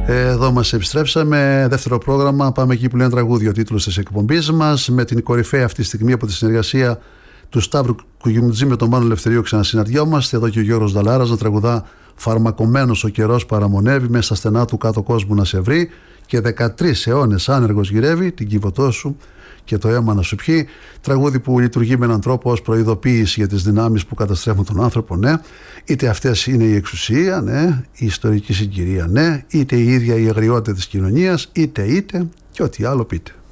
Εδώ μας επιστρέψαμε, δεύτερο πρόγραμμα, πάμε εκεί που λένε τραγούδια, ο τίτλος της εκπομπής μας, με την κορυφαία αυτή τη στιγμή από τη συνεργασία του Σταύρου Κουγιουμτζή με τον Μάνο Ελευθερίου ξανασυναντιόμαστε. Εδώ και ο Γιώργος Νταλάρας να τραγουδά «Φαρμακωμένος ο καιρός παραμονεύει, μέσα στα στενά του κάτω κόσμου να σε βρει και 13 αιώνες άνεργος γυρεύει, την κύβωτό σου και το αίμα να σου πιει». Τραγούδι που λειτουργεί με έναν τρόπο ως προειδοποίηση για τις δυνάμεις που καταστρέφουν τον άνθρωπο, ναι. Είτε αυτές είναι η εξουσία, ναι, η ιστορική συγκυρία, ναι, είτε η ίδια η αγριότητα της κοινωνίας, είτε και ό,τι άλλο πείτε.